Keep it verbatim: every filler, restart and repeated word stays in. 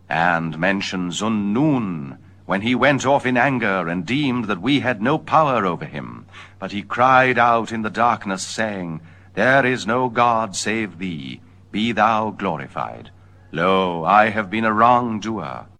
and mention Zunnun, when he went off in anger and deemed that we had no power over him. But he cried out in the darkness, saying, There is no God save thee, be thou glorified. Lo, I have been a wrongdoer,